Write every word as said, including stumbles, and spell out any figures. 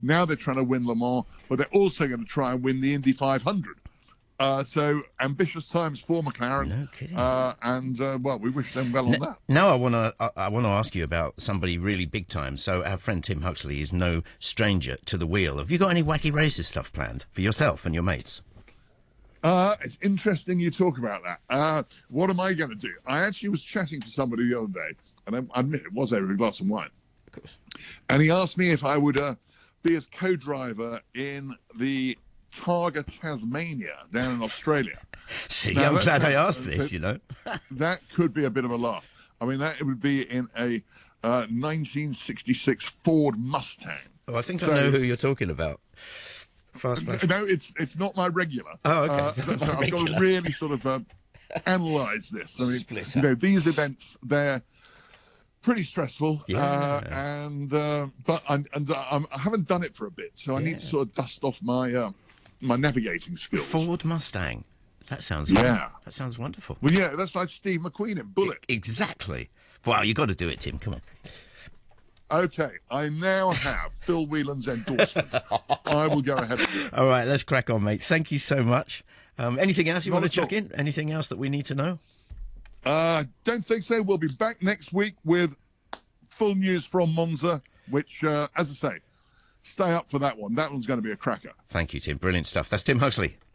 Now they're trying to win Le Mans, but they're also going to try and win the Indy five hundred. Uh, so ambitious times for McLaren. No kidding. Uh, and, uh, well, we wish them well on N- that. Now I want to I, I want to ask you about somebody really big time. So our friend Tim Huxley is no stranger to the wheel. Have you got any wacky races stuff planned for yourself and your mates? Uh, it's interesting you talk about that. Uh, what am I going to do? I actually was chatting to somebody the other day, and I admit it was over a glass of wine. Of course. And he asked me if I would uh, be as co-driver in the Targa Tasmania down in Australia. See, Now, I'm that glad I sounds- asked this, you know. That could be a bit of a laugh. I mean, that it would be in a uh, nineteen sixty-six Ford Mustang. Oh, I think So- I know who you're talking about. Fast flash. No, it's it's not my regular. Oh, okay. Uh, so Not I've got regular. to really sort of uh, analyse this. I mean, Split you up. know, these events, they're pretty stressful. Yeah. Uh, and uh, but I'm, and uh, I'm, I haven't done it for a bit, so I need to Yeah. sort of dust off my uh, my navigating skills. Ford Mustang. That sounds Yeah. That sounds wonderful. Well, yeah, that's like Steve McQueen in Bullet. Exactly. Wow, you got to do it, Tim. Come on. Okay, I now have Phil Whelan's endorsement. I will go ahead and do it. All right, let's crack on, mate. Thank you so much. Um, anything else you Not want to at chuck in? Anything else that we need to know? Uh, don't think so. We'll be back next week with full news from Monza, which, uh, as I say, stay up for that one. That one's going to be a cracker. Thank you, Tim. Brilliant stuff. That's Tim Huxley.